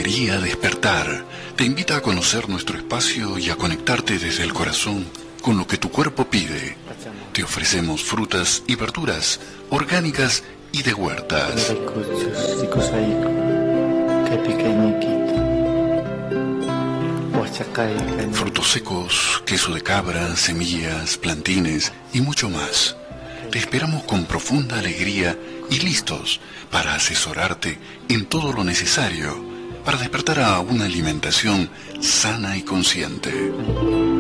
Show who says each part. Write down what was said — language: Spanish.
Speaker 1: Panadería Despertar te invita a conocer nuestro espacio y a conectarte desde el corazón con lo que tu cuerpo pide. Te ofrecemos frutas y verduras orgánicas y de huertas. Frutos secos, queso de cabra, semillas, plantines y mucho más. Te esperamos con profunda alegría y listos para asesorarte en todo lo necesario para despertar a una alimentación sana y consciente.